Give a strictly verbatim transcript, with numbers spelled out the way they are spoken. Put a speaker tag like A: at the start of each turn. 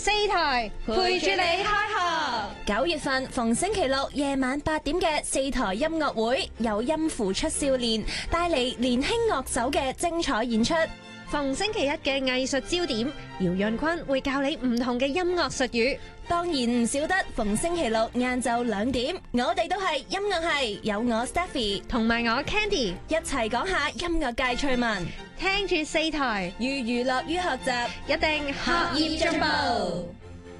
A: 四台陪住你開學。
B: 九月份逢星期六夜晚八點嘅四台音樂會，有音符出少年帶嚟年輕樂手嘅精彩演出。
A: 逢星期一嘅藝術焦點，姚潤坤會教你唔同嘅音樂術語。
B: 當然唔少得逢星期六晏晝兩點，我哋都係音樂系，有我 Stephy
A: 同埋我 Candy
B: 一齊講下音樂界趣聞，
A: 聽住四台，
B: 寓娛樂於學習，
A: 一定學業進步。